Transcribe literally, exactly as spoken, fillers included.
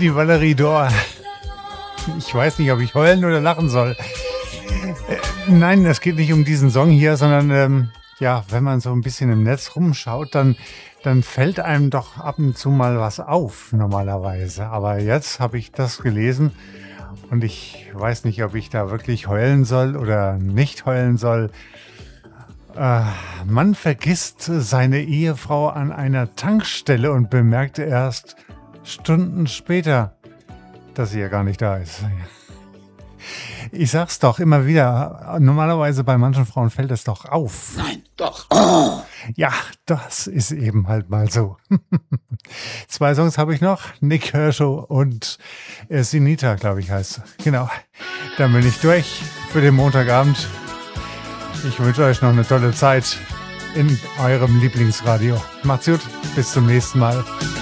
die Valerie Dor. Ich weiß nicht, ob ich heulen oder lachen soll. Äh, nein, es geht nicht um diesen Song hier, sondern ähm, ja, wenn man so ein bisschen im Netz rumschaut, dann, dann fällt einem doch ab und zu mal was auf, normalerweise. Aber jetzt habe ich das gelesen und ich weiß nicht, ob ich da wirklich heulen soll oder nicht heulen soll. Äh, man vergisst seine Ehefrau an einer Tankstelle und bemerkt erst Stunden später, dass sie ja gar nicht da ist. Ich sag's doch immer wieder, normalerweise bei manchen Frauen fällt es doch auf. Nein, doch. Oh. Ja, das ist eben halt mal so. Zwei Songs habe ich noch, Nick Kershaw und äh, Sinita, glaube ich, heißt. Genau, dann bin ich durch für den Montagabend. Ich wünsche euch noch eine tolle Zeit in eurem Lieblingsradio. Macht's gut, bis zum nächsten Mal.